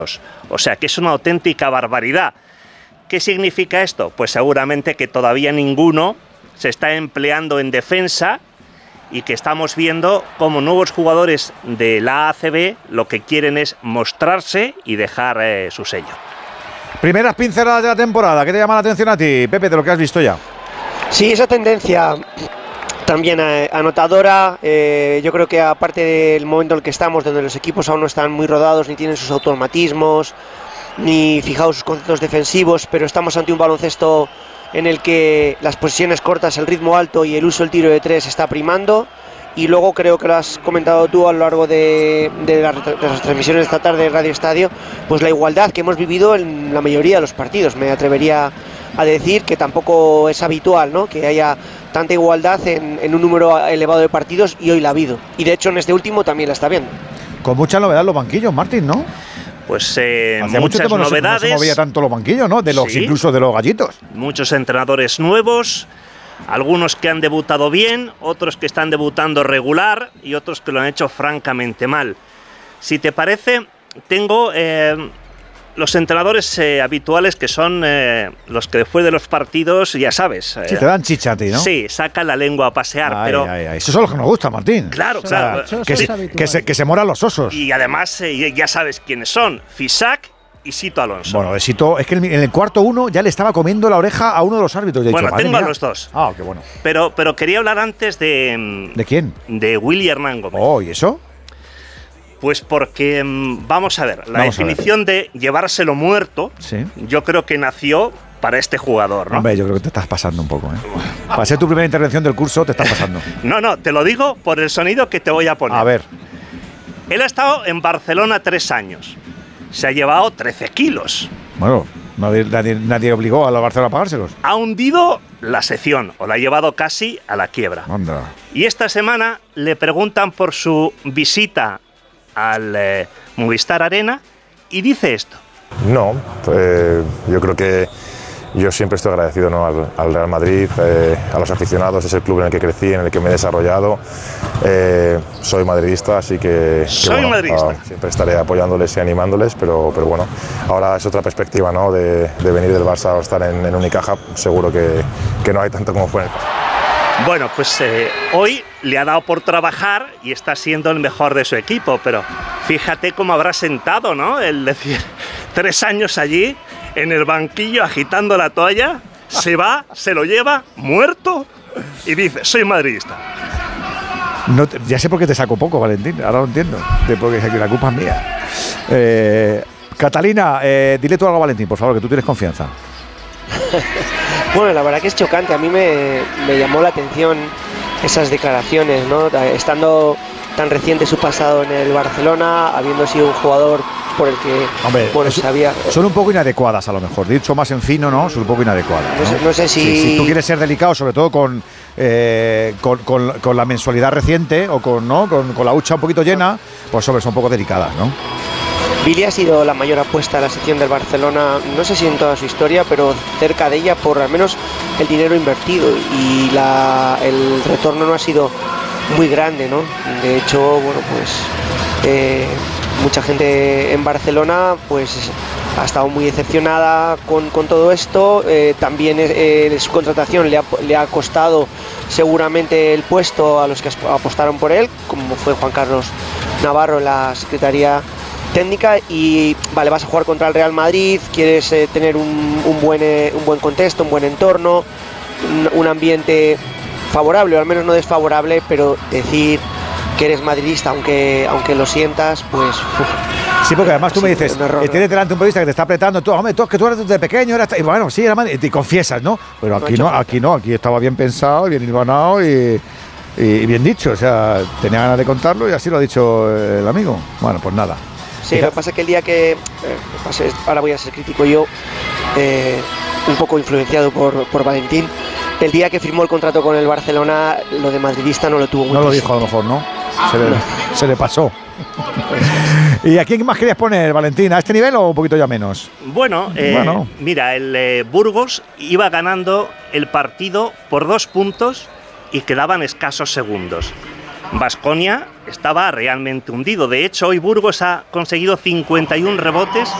O sea que es una auténtica barbaridad. ¿Qué significa esto? Pues seguramente que todavía ninguno se está empleando en defensa y que estamos viendo cómo nuevos jugadores de la ACB lo que quieren es mostrarse y dejar su sello. Primeras pinceladas de la temporada, ¿qué te llama la atención a ti, Pepe, de lo que has visto ya? Sí, esa tendencia también anotadora. Yo creo que aparte del momento en el que estamos, donde los equipos aún no están muy rodados, ni tienen sus automatismos, ni fijados sus conceptos defensivos, pero estamos ante un baloncesto en el que las posiciones cortas, el ritmo alto y el uso del tiro de tres está primando. Y luego creo que lo has comentado tú a lo largo de las transmisiones de esta tarde de Radio Estadio, pues la igualdad que hemos vivido en la mayoría de los partidos. Me atrevería a decir que tampoco es habitual, ¿no?, que haya tanta igualdad en un número elevado de partidos, y hoy la ha habido. Y de hecho en este último también la está viendo. Con mucha novedad los banquillos, Martín, ¿no? Pues muchas novedades. No se movía tanto los banquillos, ¿no? Sí. Incluso de los gallitos. Muchos entrenadores nuevos, algunos que han debutado bien, otros que están debutando regular y otros que lo han hecho francamente mal. Si te parece, tengo los entrenadores habituales, que son los que después de los partidos, ya sabes... Sí, te dan chicha a ti, ¿no? Sí, sacan la lengua a pasear, pero... Esos son los que nos gustan, Martín. Claro, claro. Que se moran los osos. Y además, ya sabes quiénes son. Fisac y Sito Alonso. Bueno, de Sito, es que en el cuarto uno ya le estaba comiendo la oreja a uno de los árbitros. Bueno, tengo a los dos. Ah, qué bueno. Pero quería hablar antes de... ¿De quién? De Willy Hernán Gómez. Oh, ¿y eso? Pues porque, vamos a ver, la definición de llevárselo muerto, sí, yo creo que nació para este jugador, ¿no? Hombre, yo creo que te estás pasando un poco, ¿eh? Para ser tu primera intervención del curso, te estás pasando. No, te lo digo por el sonido que te voy a poner. A ver. Él ha estado en Barcelona 3 años. Se ha llevado 13 kilos. Bueno, nadie obligó a la Barcelona a pagárselos. Ha hundido la sección, o la ha llevado casi a la quiebra. Anda. Y esta semana le preguntan por su visita al Movistar Arena y dice esto. No, yo creo que yo siempre estoy agradecido, ¿no?, al Real Madrid, a los aficionados. Es el club en el que crecí, en el que me he desarrollado. Soy madridista, así que madridista. Siempre estaré apoyándoles y animándoles, pero bueno, ahora es otra perspectiva, ¿no?, de venir del Barça a estar en Unicaja. Seguro que no hay tanto como fue en el pasado. Bueno, pues hoy le ha dado por trabajar y está siendo el mejor de su equipo, pero fíjate cómo habrá sentado, ¿no? El decir, 3 años allí, en el banquillo, agitando la toalla, se va, se lo lleva, muerto, y dice, soy madridista. No, ya sé por qué te saco poco, Valentín, ahora lo entiendo, porque la culpa es mía. Catalina, dile tú algo a Valentín, por favor, que tú tienes confianza. Bueno, la verdad que es chocante. A mí me llamó la atención esas declaraciones, ¿no? Estando tan reciente su pasado en el Barcelona, habiendo sido un jugador por el que, hombre, bueno, sabía... Son un poco inadecuadas, a lo mejor. Dicho más en fino, ¿no? Son un poco inadecuadas, ¿no? No sé si... Si tú quieres ser delicado, sobre todo con la mensualidad reciente o con la hucha un poquito llena, pues son un poco delicadas, ¿no? Billy ha sido la mayor apuesta de la sección del Barcelona, no sé si en toda su historia, pero cerca de ella, por al menos el dinero invertido, y el retorno no ha sido muy grande, ¿no? De hecho, bueno, pues mucha gente en Barcelona pues ha estado muy decepcionada con todo esto. También su contratación le ha costado seguramente el puesto a los que apostaron por él, como fue Juan Carlos Navarro en la Secretaría Técnica. Y vale, vas a jugar contra el Real Madrid, quieres tener un buen contexto, un buen entorno, un ambiente favorable, o al menos no desfavorable, pero decir que eres madridista, aunque lo sientas, pues... Sí, porque además tú me dices, tienes delante un periodista que te está apretando, tú, hombre, que tú eres de pequeño, y bueno, sí, y te confiesas, ¿no? Pero aquí estaba bien pensado, bien hilvanado y bien dicho, o sea, tenía ganas de contarlo y así lo ha dicho el amigo. Bueno, pues nada. Sí, lo que pasa es que el día que... ahora voy a ser crítico yo, un poco influenciado por Valentín. El día que firmó el contrato con el Barcelona, lo de madridista no lo tuvo muy... No lo dijo a lo mejor, ¿no? Se le pasó. ¿Y a quién más querías poner, Valentín? ¿A este nivel o un poquito ya menos? Bueno, mira, el Burgos iba ganando el partido por 2 puntos y quedaban escasos segundos. Baskonia estaba realmente hundido. De hecho, hoy Burgos ha conseguido 51 rebotes